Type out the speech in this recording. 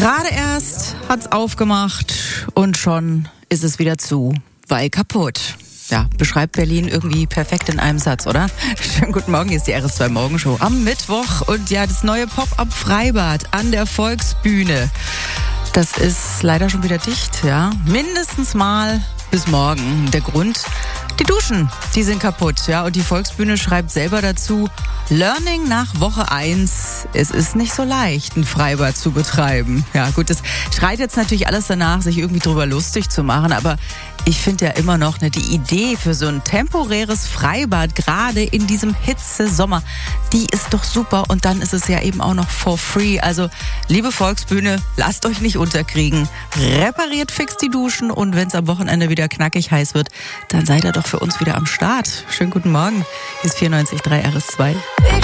Gerade erst hat's aufgemacht und schon ist es wieder zu, weil kaputt. Ja, beschreibt Berlin irgendwie perfekt in einem Satz, oder? Schönen guten Morgen, hier ist die RS2 Morgenshow am Mittwoch und ja, das neue Pop-up Freibad an der Volksbühne. Das ist leider schon wieder dicht, ja. Mindestens mal bis morgen. Der Grund, die Duschen, die sind kaputt, ja. Und die Volksbühne schreibt selber dazu, Learning nach Woche 1, es ist nicht so leicht, ein Freibad zu betreiben. Ja gut, das schreit jetzt natürlich alles danach, sich irgendwie drüber lustig zu machen, aber ich finde ja immer noch, die Idee für so ein temporäres Freibad, gerade in diesem Hitzesommer, die ist doch super und dann ist es ja eben auch noch for free. Also, liebe Volksbühne, lasst euch nicht unterkriegen. Repariert fix die Duschen und wenn es am Wochenende wieder knackig heiß wird, dann seid ihr doch für uns wieder am Start. Schönen guten Morgen. Hier ist 94.3 RS2.